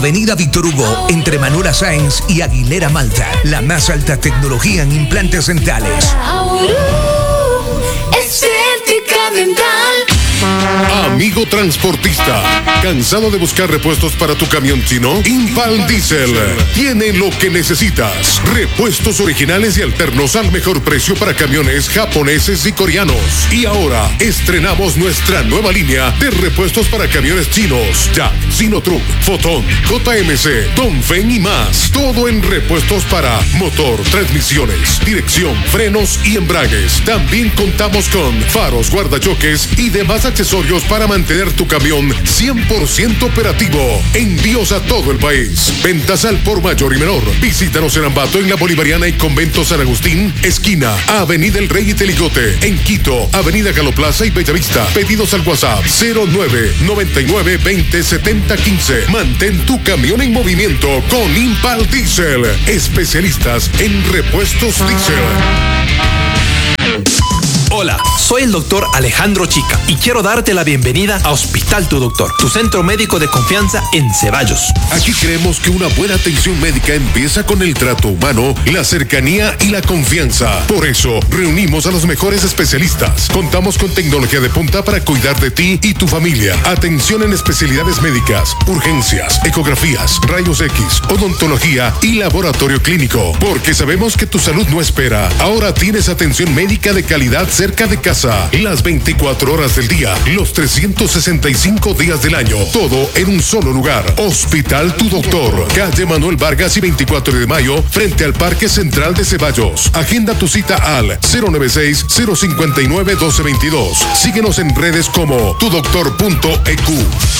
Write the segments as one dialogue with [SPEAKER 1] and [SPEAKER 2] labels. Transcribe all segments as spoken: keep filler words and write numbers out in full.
[SPEAKER 1] Avenida Víctor Hugo, entre Manuela Sáenz y Aguilera Malta. La más alta tecnología en implantes dentales.
[SPEAKER 2] Estética dental.
[SPEAKER 3] Amigo transportista, ¿cansado de buscar repuestos para tu camión chino? Impal Diesel tiene lo que necesitas. Repuestos originales y alternos al mejor precio para camiones japoneses y coreanos. Y ahora estrenamos nuestra nueva línea de repuestos para camiones chinos. Jack, Sinotruck, Fotón, J M C, Dongfeng y más. Todo en repuestos para motor, transmisiones, dirección, frenos y embragues. También contamos con faros, guardachoques y demás accesorios para mantener tu camión cien por ciento operativo. Envíos a todo el país. Ventas al por mayor y menor. Visítanos en Ambato, en la Bolivariana y Convento San Agustín, esquina Avenida El Rey y Teligote. En Quito, Avenida Galoplaza y Bellavista. Pedidos al WhatsApp cero nueve noventa y nueve veinte setenta quince. Mantén tu camión en movimiento con Impal Diesel. Especialistas en repuestos diésel.
[SPEAKER 4] Hola, soy el doctor Alejandro Chica y quiero darte la bienvenida a Hospital Tu Doctor, tu centro médico de confianza en Ceballos.
[SPEAKER 3] Aquí creemos que una buena atención médica empieza con el trato humano, la cercanía y la confianza. Por eso, reunimos a los mejores especialistas. Contamos con tecnología de punta para cuidar de ti y tu familia. Atención en especialidades médicas, urgencias, ecografías, rayos X, odontología y laboratorio clínico. Porque sabemos que tu salud no espera. Ahora tienes atención médica de calidad cerca de casa, las veinticuatro horas del día, los trescientos sesenta y cinco días del año, todo en un solo lugar. Hospital Tu Doctor, calle Manuel Vargas y veinticuatro de mayo, frente al Parque Central de Ceballos. Agenda tu cita al cero nueve seis, cero cinco nueve, uno dos dos dos. Síguenos en redes como tu doctor punto e cu.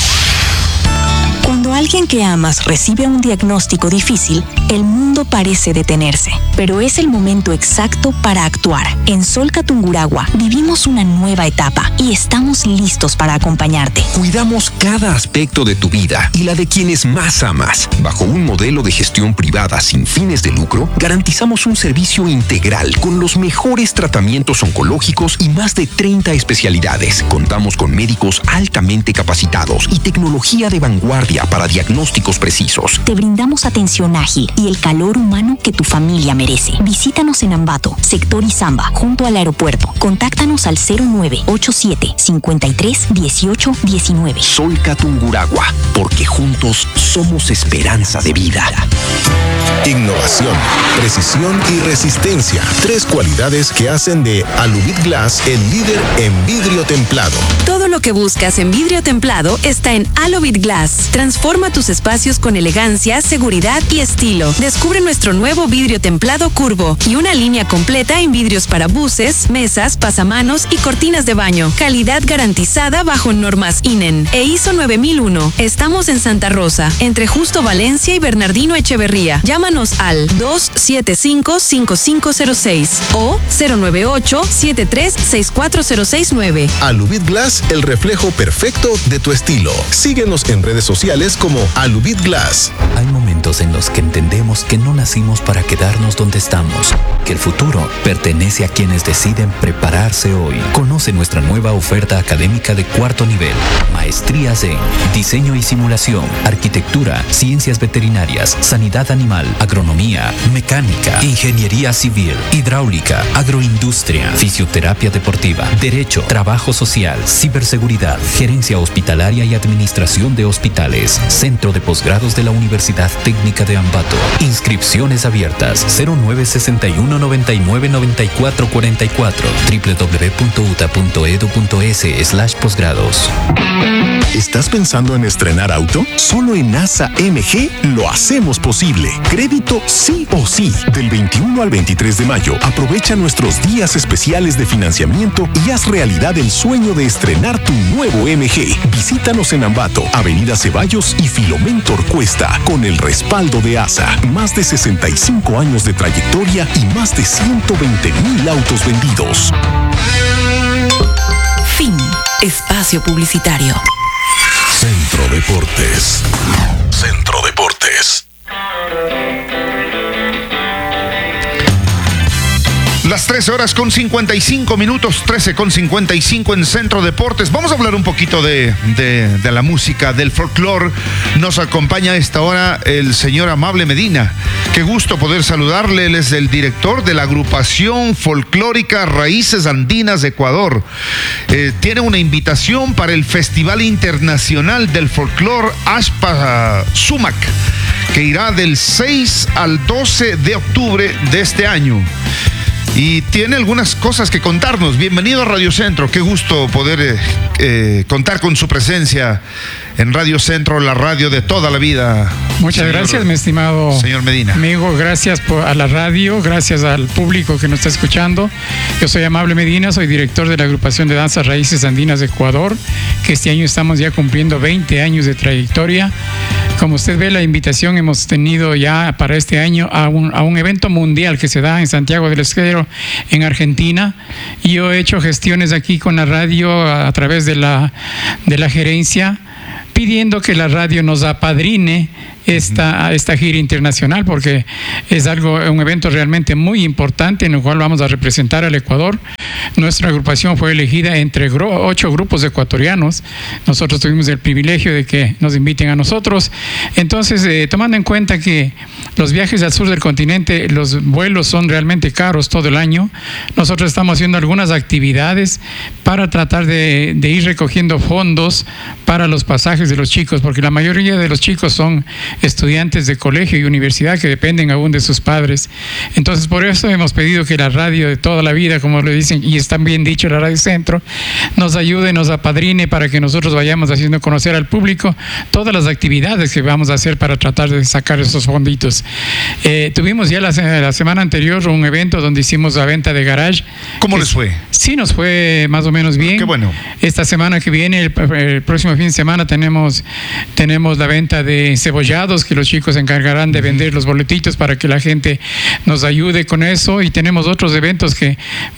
[SPEAKER 5] Cuando alguien que amas recibe un diagnóstico difícil, el mundo parece detenerse, pero es el momento exacto para actuar. En Solca Tungurahua vivimos una nueva etapa y estamos listos para acompañarte.
[SPEAKER 6] Cuidamos cada aspecto de tu vida y la de quienes más amas. Bajo un modelo de gestión privada sin fines de lucro, garantizamos un servicio integral con los mejores tratamientos oncológicos y más de treinta especialidades. Contamos con médicos altamente capacitados y tecnología de vanguardia para diagnósticos precisos.
[SPEAKER 5] Te brindamos atención ágil y el calor humano que tu familia merece. Visítanos en Ambato, sector Izamba, junto al aeropuerto. Contáctanos al cero nueve ochenta y siete, cincuenta y tres, dieciocho, diecinueve.
[SPEAKER 6] Solca Tungurahua, porque juntos somos esperanza de vida.
[SPEAKER 7] Innovación, precisión y resistencia. Tres cualidades que hacen de Alubit Glass el líder en vidrio templado.
[SPEAKER 8] Todo lo que buscas en vidrio templado está en Alubit Glass. Transforma tus espacios con elegancia, seguridad y estilo. Descubre nuestro nuevo vidrio templado curvo y una línea completa en vidrios para buses, mesas, pasamanos y cortinas de baño. Calidad garantizada bajo normas I N E N e I S O nueve mil uno. Estamos en Santa Rosa, entre Justo Valencia y Bernardino Echeverría. Llámanos al dos siete cinco, cinco cinco cero seis o cero nueve ocho, siete tres, seis cuatro cero seis nueve.
[SPEAKER 7] Alubit Glass, el reflejo perfecto de tu estilo. Síguenos en redes sociales como Alubit Glass.
[SPEAKER 9] Hay momentos en los que entendemos que no nacimos para quedarnos donde estamos, que el futuro pertenece a quienes deciden prepararse hoy. Conoce nuestra nueva oferta académica de cuarto nivel. Maestrías en Diseño y Simulación, Arquitectura, Ciencias Veterinarias, Sanidad Animal, Agronomía, Mecánica, Ingeniería Civil, Hidráulica, Agroindustria, Fisioterapia Deportiva, Derecho, Trabajo Social, Ciberseguridad, Gerencia Hospitalaria y Administración de Hospitales. Centro de Posgrados de la Universidad Técnica de Ambato. Inscripciones abiertas cero nueve sesenta y uno, noventa y nueve, noventa y cuatro cuarenta y cuatro w w w punto u t a punto e d u punto e s slash posgrados.
[SPEAKER 7] ¿Estás pensando en estrenar auto? Solo en ASA M G lo hacemos posible. Crédito sí o sí. Del veintiuno al veintitrés de mayo, aprovecha nuestros días especiales de financiamiento y haz realidad el sueño de estrenar tu nuevo M G. Visítanos en Ambato, Avenida Ceballos y Filomeno Orcuesta, con el respaldo de ASA. Más de sesenta y cinco años de trayectoria y más de ciento veinte mil autos vendidos.
[SPEAKER 8] Fin. Espacio publicitario.
[SPEAKER 7] Centro Deportes. Centro Deportes.
[SPEAKER 3] Las
[SPEAKER 10] trece horas con cincuenta y cinco minutos, trece con cincuenta y cinco en Centro Deportes. Vamos a hablar un poquito de, de, de la música, del folclore. Nos acompaña a esta hora el señor Amable Medina. Qué gusto poder saludarle. Él es el director de la agrupación folclórica Raíces Andinas de Ecuador. Eh, tiene una invitación para el Festival Internacional del Folclore Ashpa Sumac, que irá del seis al doce de octubre de este año. Y tiene algunas cosas que contarnos. Bienvenido a Radio Centro. Qué gusto poder eh, eh, contar con su presencia en Radio Centro, la radio de toda la vida.
[SPEAKER 11] Muchas señor, gracias, mi estimado
[SPEAKER 10] señor Medina.
[SPEAKER 11] Amigo, gracias por, a la radio, gracias al público que nos está escuchando. Yo soy Amable Medina, soy director de la agrupación de danzas Raíces Andinas de Ecuador, que este año estamos ya cumpliendo veinte años de trayectoria. Como usted ve, la invitación hemos tenido ya para este año a un, a un evento mundial que se da en Santiago del Estero, en Argentina. Y yo he hecho gestiones aquí con la radio a, a través de la, de la gerencia, pidiendo que la radio nos apadrine esta, esta gira internacional, porque es algo, un evento realmente muy importante en el cual vamos a representar al Ecuador. Nuestra agrupación fue elegida entre gru- ocho grupos ecuatorianos. Nosotros tuvimos el privilegio de que nos inviten a nosotros. Entonces, eh, tomando en cuenta que los viajes al sur del continente, los vuelos son realmente caros todo el año, nosotros estamos haciendo algunas actividades para tratar de, de ir recogiendo fondos para los pasajes de los chicos, porque la mayoría de los chicos son estudiantes de colegio y universidad que dependen aún de sus padres. Entonces, por eso hemos pedido que la radio de toda la vida, como le dicen, y está bien dicho, la Radio Centro, nos ayude, nos apadrine para que nosotros vayamos haciendo conocer al público todas las actividades que vamos a hacer para tratar de sacar esos fonditos. Eh, tuvimos ya la, la semana anterior un evento donde hicimos la venta de garage.
[SPEAKER 10] ¿Cómo les fue?
[SPEAKER 11] Sí, nos fue más o menos bien.
[SPEAKER 10] Qué bueno.
[SPEAKER 11] Esta semana que viene, el, el próximo fin de semana, tenemos, tenemos la venta de cebollados, que los chicos se encargarán de vender los boletitos para que la gente nos ayude con eso. Y tenemos otros eventos que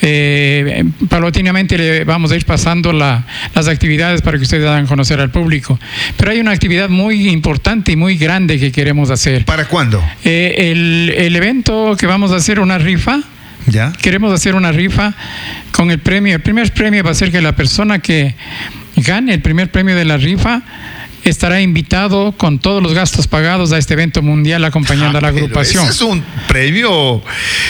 [SPEAKER 11] eh, paulatinamente le vamos a ir pasando la, las actividades para que ustedes hagan conocer al público. Pero hay una actividad muy importante y muy grande que queremos hacer.
[SPEAKER 10] ¿Para cuándo?
[SPEAKER 11] Eh, el, el evento que vamos a hacer, una rifa.
[SPEAKER 10] ¿Ya?
[SPEAKER 11] Queremos hacer una rifa con el premio. El primer premio va a ser que la persona que gane el primer premio de la rifa estará invitado con todos los gastos pagados a este evento mundial acompañando ah, a la agrupación.
[SPEAKER 10] Ese es un premio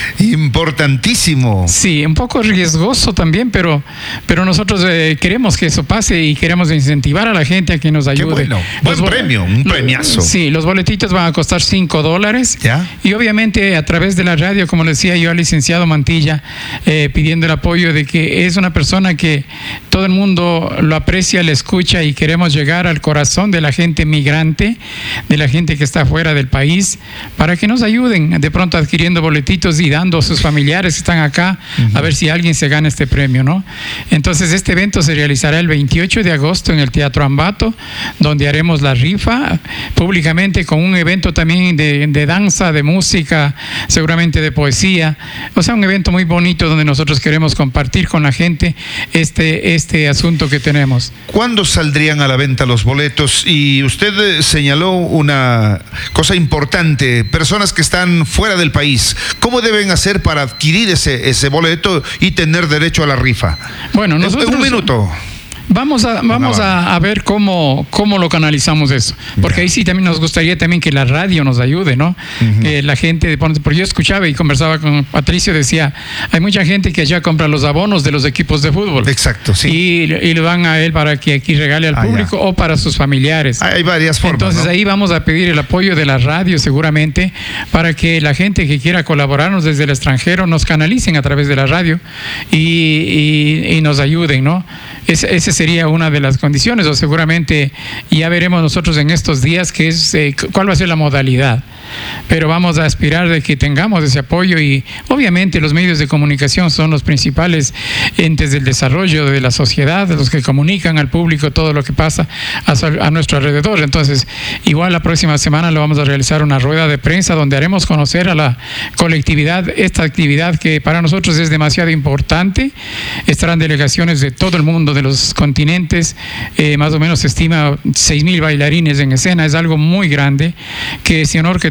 [SPEAKER 10] importantísimo.
[SPEAKER 11] Sí, un poco riesgoso también, pero, pero nosotros eh, queremos que eso pase y queremos incentivar a la gente a que nos ayude.
[SPEAKER 10] Qué bueno, buen
[SPEAKER 11] los,
[SPEAKER 10] premio, un premiazo.
[SPEAKER 11] Sí, los boletitos van a costar cinco dólares.
[SPEAKER 10] ¿Ya?
[SPEAKER 11] Y obviamente a través de la radio, como le decía yo al licenciado Mantilla, eh, pidiendo el apoyo de que es una persona que todo el mundo lo aprecia, le escucha y queremos llegar al corazón de la gente migrante, de la gente que está fuera del país, para que nos ayuden de pronto adquiriendo boletitos y dando a sus familiares que están acá, uh-huh. a ver si alguien se gana este premio, ¿no? Entonces este evento se realizará el veintiocho de agosto en el Teatro Ambato, donde haremos la rifa públicamente con un evento también de, de danza, de música, seguramente de poesía, o sea, un evento muy bonito donde nosotros queremos compartir con la gente este, este asunto que tenemos.
[SPEAKER 10] ¿Cuándo saldrían a la venta los boletos? Y usted señaló una cosa importante, personas que están fuera del país, ¿cómo deben hacer para adquirir ese, ese boleto y tener derecho a la rifa?
[SPEAKER 11] Bueno, nosotros...
[SPEAKER 10] Un minuto.
[SPEAKER 11] Vamos a, vamos a, a ver cómo, cómo lo canalizamos eso, porque ahí sí también nos gustaría también que la radio nos ayude, ¿no? Uh-huh. Que la gente, porque yo escuchaba y conversaba con Patricio, decía, hay mucha gente que ya compra los abonos de los equipos de fútbol.
[SPEAKER 10] Exacto, sí.
[SPEAKER 11] Y, y le van a él para que aquí regale al ah, público ya. o para sus familiares.
[SPEAKER 10] Hay varias formas.
[SPEAKER 11] Entonces, ¿no? Ahí vamos a pedir el apoyo de la radio seguramente para que la gente que quiera colaborarnos desde el extranjero nos canalicen a través de la radio y, y, y nos ayuden, ¿no? Ese, ese sería una de las condiciones, o seguramente ya veremos nosotros en estos días qué es, eh, cuál va a ser la modalidad. Pero vamos a aspirar de que tengamos ese apoyo y obviamente los medios de comunicación son los principales entes del desarrollo de la sociedad, los que comunican al público todo lo que pasa a, a nuestro alrededor. Entonces, igual la próxima semana lo vamos a realizar una rueda de prensa donde haremos conocer a la colectividad esta actividad que para nosotros es demasiado importante. Estarán delegaciones de todo el mundo, de los continentes, eh, más o menos se estima seis mil bailarines en escena, es algo muy grande, que ese honor que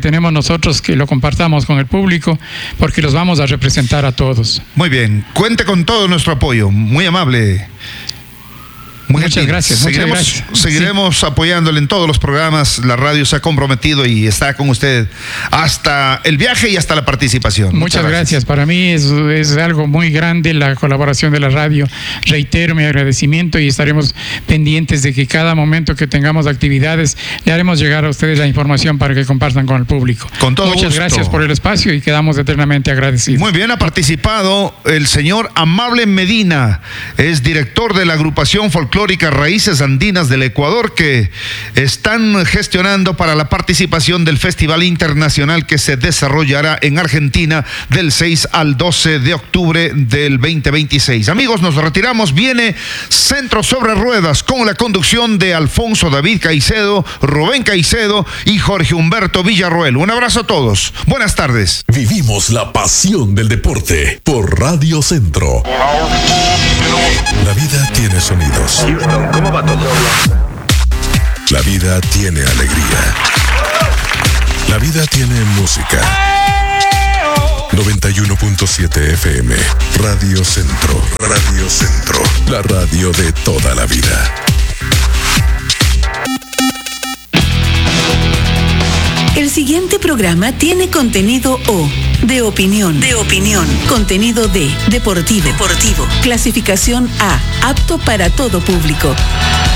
[SPEAKER 11] tenemos nosotros, que lo compartamos con el público, porque los vamos a representar a todos.
[SPEAKER 10] Muy bien, cuente con todo nuestro apoyo, muy amable. Muy
[SPEAKER 11] muchas
[SPEAKER 10] gentil.
[SPEAKER 11] gracias.
[SPEAKER 10] Seguiremos,
[SPEAKER 11] muchas gracias.
[SPEAKER 10] seguiremos sí. apoyándole en todos los programas. La radio se ha comprometido y está con usted hasta el viaje y hasta la participación.
[SPEAKER 11] Muchas, muchas gracias. gracias. Para mí es, es algo muy grande la colaboración de la radio. Reitero mi agradecimiento y estaremos pendientes de que cada momento que tengamos actividades le haremos llegar a ustedes la información para que compartan con el público.
[SPEAKER 10] Con todo
[SPEAKER 11] Muchas
[SPEAKER 10] gusto.
[SPEAKER 11] gracias por el espacio y quedamos eternamente agradecidos.
[SPEAKER 10] Muy bien, ha participado el señor Amable Medina, es director de la agrupación folclórica Raíces Andinas del Ecuador, que están gestionando para la participación del Festival Internacional que se desarrollará en Argentina del seis al doce de octubre del veinte veintiséis. Amigos, nos retiramos. Viene Centro sobre Ruedas con la conducción de Alfonso David Caicedo, Rubén Caicedo y Jorge Humberto Villarroel. Un abrazo a todos. Buenas tardes.
[SPEAKER 12] Vivimos la pasión del deporte por Radio Centro. La vida tiene sonidos.
[SPEAKER 6] Houston, ¿cómo va todo?
[SPEAKER 12] La vida tiene alegría. La vida tiene música. noventa y uno punto siete F M, Radio Centro. Radio Centro, la radio de toda la vida.
[SPEAKER 13] El siguiente programa tiene contenido O, de opinión, de opinión, contenido D, deportivo, deportivo, clasificación A, apto para todo público.